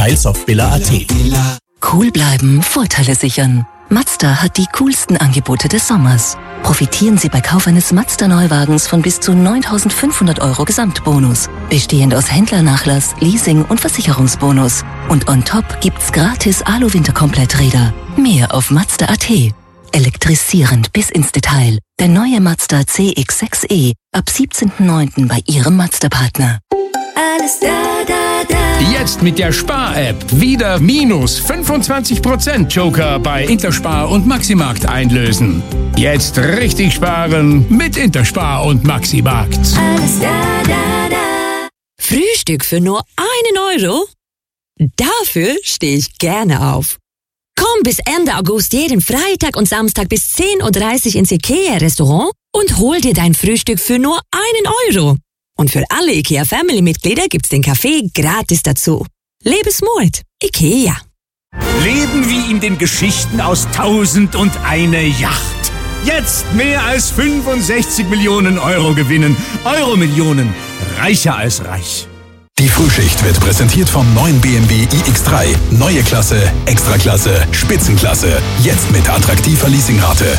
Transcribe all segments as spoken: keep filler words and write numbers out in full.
Details auf billa punkt at. Cool bleiben, Vorteile sichern. Mazda hat die coolsten Angebote des Sommers. Profitieren Sie bei Kauf eines Mazda-Neuwagens von bis zu neuntausendfünfhundert Euro Gesamtbonus, bestehend aus Händlernachlass, Leasing und Versicherungsbonus. Und on top gibt's gratis Alu-Winterkompletträder. Mehr auf Mazda punkt at. Elektrisierend bis ins Detail. Der neue Mazda C X sechs e ab siebzehnten neunten bei Ihrem Mazda-Partner. Alles da, da, da. Jetzt mit der Spar-App wieder minus fünfundzwanzig Prozent Joker bei Interspar und Maximarkt einlösen. Jetzt richtig sparen mit Interspar und Maximarkt. Alles da, da, da. Frühstück für nur einen Euro? Dafür stehe ich gerne auf. Komm bis Ende August jeden Freitag und Samstag bis zehn Uhr dreißig ins IKEA-Restaurant und hol dir dein Frühstück für nur einen Euro. Und für alle IKEA-Family-Mitglieder gibt's den Kaffee gratis dazu. Lebensmut. IKEA. Leben wie in den Geschichten aus Tausend und eine Yacht. Jetzt mehr als fünfundsechzig Millionen Euro gewinnen. Euro-Millionen. Reicher als reich. Die Frühschicht wird präsentiert vom neuen B M W i X drei. Neue Klasse, Extraklasse, Spitzenklasse. Jetzt mit attraktiver Leasingrate.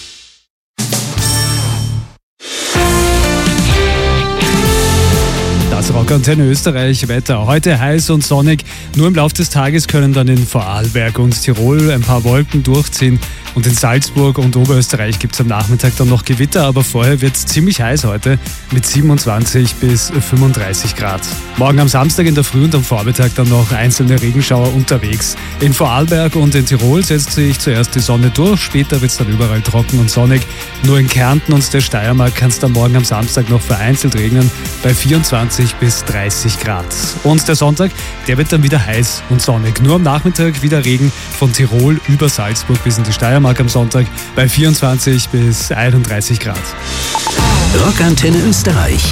Das Rockantenne Österreich Wetter. Heute heiß und sonnig. Nur im Laufe des Tages können dann in Vorarlberg und Tirol ein paar Wolken durchziehen. Und in Salzburg und Oberösterreich gibt es am Nachmittag dann noch Gewitter, aber vorher wird es ziemlich heiß heute mit siebenundzwanzig bis fünfunddreißig Grad. Morgen am Samstag in der Früh und am Vormittag dann noch einzelne Regenschauer unterwegs. In Vorarlberg und in Tirol setzt sich zuerst die Sonne durch, später wird es dann überall trocken und sonnig. Nur in Kärnten und der Steiermark kann es dann morgen am Samstag noch vereinzelt regnen bei vierundzwanzig bis dreißig Grad. Und der Sonntag, der wird dann wieder heiß und sonnig. Nur am Nachmittag wieder Regen von Tirol über Salzburg bis in die Steiermark am Sonntag bei vierundzwanzig bis einunddreißig Grad. Rockantenne Österreich.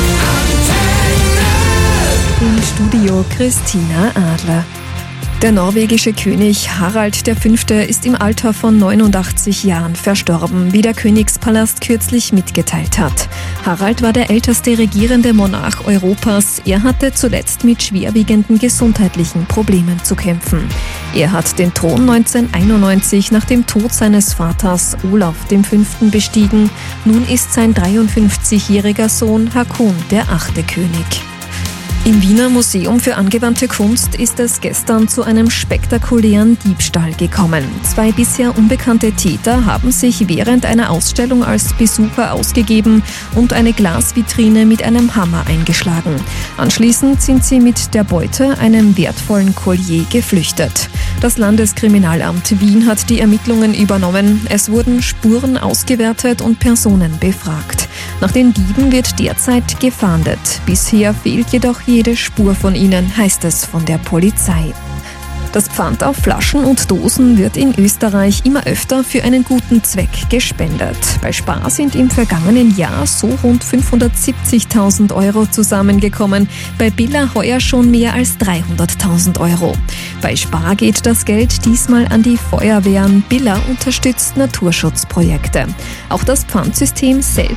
Im Studio Christina Adler. Der norwegische König Harald der Fünfte ist im Alter von neunundachtzig Jahren verstorben, wie der Königspalast kürzlich mitgeteilt hat. Harald war der älteste regierende Monarch Europas. Er hatte zuletzt mit schwerwiegenden gesundheitlichen Problemen zu kämpfen. Er hat den Thron neunzehnhunderteinundneunzig nach dem Tod seines Vaters Olaf der Fünfte bestiegen. Nun ist sein dreiundfünfzigjähriger Sohn Haakon der achte König. Im Wiener Museum für angewandte Kunst ist es gestern zu einem spektakulären Diebstahl gekommen. Zwei bisher unbekannte Täter haben sich während einer Ausstellung als Besucher ausgegeben und eine Glasvitrine mit einem Hammer eingeschlagen. Anschließend sind sie mit der Beute, einem wertvollen Collier, geflüchtet. Das Landeskriminalamt Wien hat die Ermittlungen übernommen. Es wurden Spuren ausgewertet und Personen befragt. Nach den Dieben wird derzeit gefahndet. Bisher fehlt jedoch jede Spur von ihnen, heißt es von der Polizei. Das Pfand auf Flaschen und Dosen wird in Österreich immer öfter für einen guten Zweck gespendet. Bei Spar sind im vergangenen Jahr so rund fünfhundertsiebzigtausend Euro zusammengekommen, bei Billa heuer schon mehr als dreihunderttausend Euro. Bei Spar geht das Geld diesmal an die Feuerwehren. Billa unterstützt Naturschutzprojekte. Auch das Pfandsystem selbst